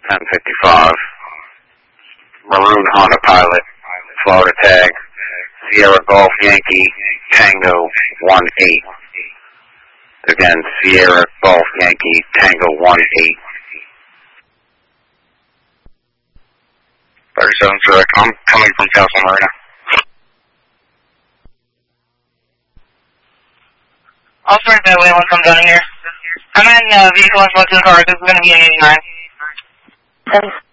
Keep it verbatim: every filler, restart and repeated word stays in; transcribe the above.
ten fifty-five. Maroon Honda Pilot, Florida tag, Sierra Golf Yankee, Tango one eight. Again, Sierra Golf Yankee, Tango one eight. thirty-seven, correct. I'm coming from Castle Marina. I'll start that way once I'm done here. I'm in uh, vehicle and to the car. This is going to be an eighty-nine.